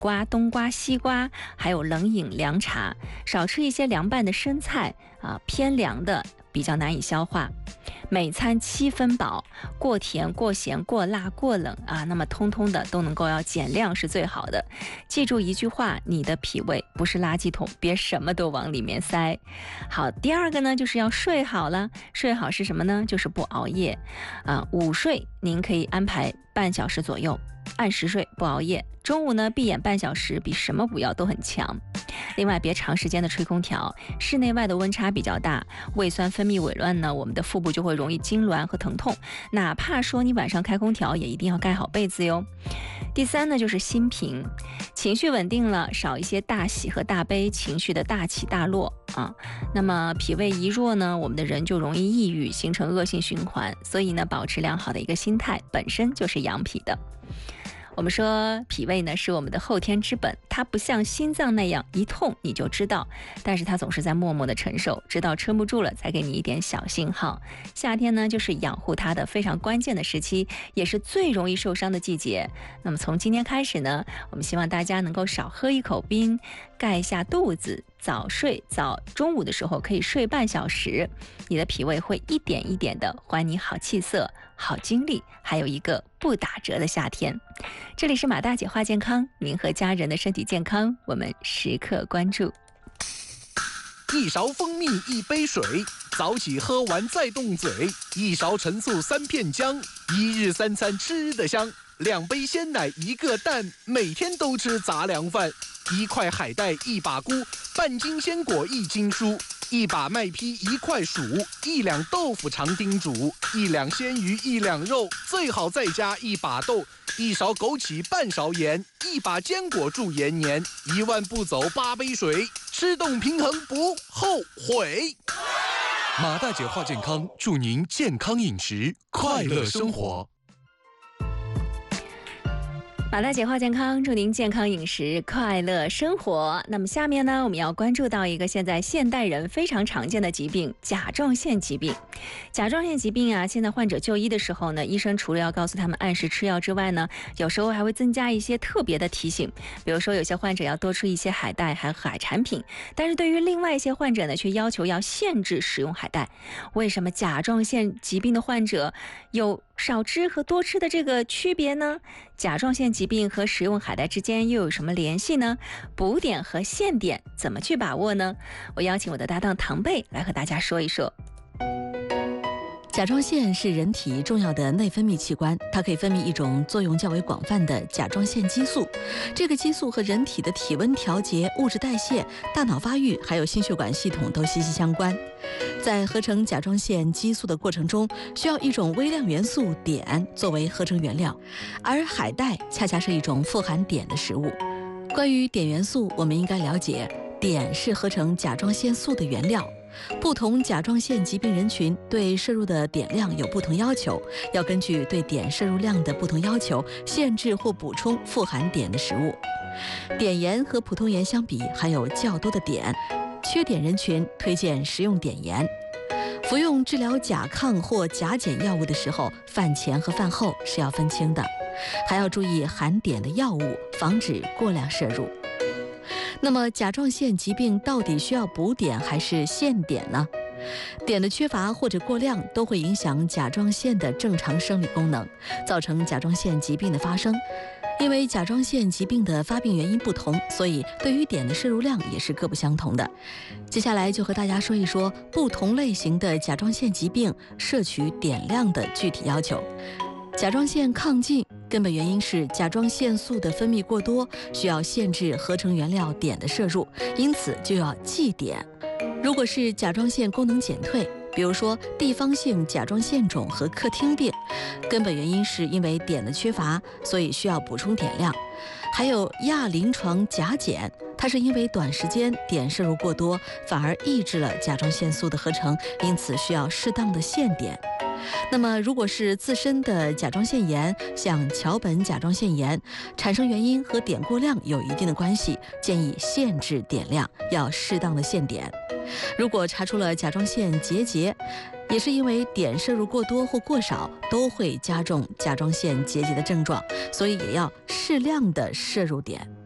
瓜、冬瓜、西瓜，还有冷饮、凉茶，少吃一些凉拌的生菜偏凉的比较难以消化。每餐7分饱，过甜、过咸、过辣、过冷那么通通的都能够要减量是最好的。记住一句话，你的脾胃不是垃圾桶，别什么都往里面塞。好，第二个呢，就是要睡好了。睡好是什么呢？就是不熬夜午睡您可以安排半小时左右，按时睡，不熬夜。中午呢，闭眼半小时比什么补药都很强。另外，别长时间的吹空调，室内外的温差比较大，胃酸分泌紊乱呢，我们的腹部就会容易痉挛和疼痛。哪怕说你晚上开空调，也一定要盖好被子哟。第三呢，就是心平，情绪稳定了，少一些大喜和大悲情绪的大起大落那么脾胃一弱呢，我们的人就容易抑郁，形成恶性循环。所以呢，保持良好的一个心态，本身就是养脾的。我们说脾胃呢是我们的后天之本，它不像心脏那样一痛你就知道，但是它总是在默默的承受，直到撑不住了才给你一点小信号。夏天呢就是养护它的非常关键的时期，也是最容易受伤的季节。那么从今天开始呢，我们希望大家能够少喝一口冰，盖一下肚子，早睡，中午的时候可以睡半小时，你的脾胃会一点一点的还你好气色、好精力，还有一个不打折的夏天。这里是马大姐话健康，您和家人的身体健康，我们时刻关注。 一勺蜂蜜一杯水，早起喝完再动嘴，一勺陈醋3片姜，一日3餐吃得香，2杯鲜奶1个蛋，每天都吃杂粮饭，1块海带1把菇，半斤鲜果1斤蔬，1把麦坯1块薯，1两豆腐长丁煮，1两鲜鱼1两肉，最好再加1把豆，1勺枸杞半勺盐，1把坚果助延年，1万步走8杯水，吃动平衡不后悔。马大姐话健康，祝您健康饮食，快乐生活。 马大姐话健康，祝您健康饮食，快乐生活。那么下面呢，我们要关注到一个现在现代人非常常见的疾病——甲状腺疾病。甲状腺疾病现在患者就医的时候呢，医生除了要告诉他们按时吃药之外呢，有时候还会增加一些特别的提醒，比如说有些患者要多吃一些海带还有海产品，但是对于另外一些患者呢，却要求要限制使用海带。为什么甲状腺疾病的患者有少吃和多吃的这个区别呢？甲状腺疾病和食用海带之间又有什么联系呢？补点和限点怎么去把握呢？我邀请我的搭档唐贝来和大家说一说。 甲状腺是人体重要的内分泌器官，它可以分泌一种作用较为广泛的甲状腺激素。这个激素和人体的体温调节、物质代谢、大脑发育还有心血管系统都息息相关。在合成甲状腺激素的过程中，需要一种微量元素碘作为合成原料，而海带恰恰是一种富含碘的食物。关于碘元素，我们应该了解，碘是合成甲状腺素的原料。不同甲状腺疾病人群对摄入的碘量有不同要求，要根据对碘摄入量的不同要求，限制或补充富含碘的食物。碘盐和普通盐相比含有较多的碘，缺碘人群推荐食用碘盐。服用治疗甲亢或甲减药物的时候，饭前和饭后是要分清的，还要注意含碘的药物，防止过量摄入。那么甲状腺疾病到底需要补碘还是限碘呢？碘的缺乏或者过量都会影响甲状腺的正常生理功能，造成甲状腺疾病的发生。因为甲状腺疾病的发病原因不同，所以对于碘的摄入量也是各不相同的。接下来就和大家说一说不同类型的甲状腺疾病摄取碘量的具体要求。甲状腺亢进根本原因是甲状腺素的分泌过多，需要限制合成原料碘的摄入，因此就要忌碘。如果是甲状腺功能减退，比如说地方性甲状腺肿和克汀病，根本原因是因为碘的缺乏，所以需要补充碘量。还有亚临床甲减，它是因为短时间碘摄入过多，反而抑制了甲状腺素的合成，因此需要适当的限碘。那么如果是自身的甲状腺炎，像桥本甲状腺炎，产生原因和碘过量有一定的关系，建议限制碘量，要适当的限碘。如果查出了甲状腺结节，也是因为碘摄入过多或过少都会加重甲状腺结节的症状，所以也要适量的摄入碘。